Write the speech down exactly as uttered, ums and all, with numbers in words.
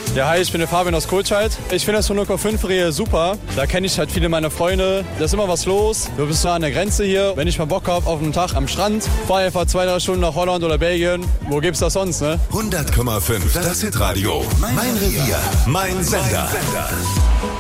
Ja, hi, ich bin der Fabian aus Kohlscheid. Ich finde das Honecker fünf-Rehe super. Da kenne ich halt viele meiner Freunde. Da ist immer was los. Du bist nah an der Grenze hier. Wenn ich mal Bock habe auf einen Tag am Strand, fahr einfach zwei, drei Stunden nach Holland oder Belgien. Wo gibt's das sonst, ne? hundert Komma fünf, das Hitradio. Mein Revier, mein Sender.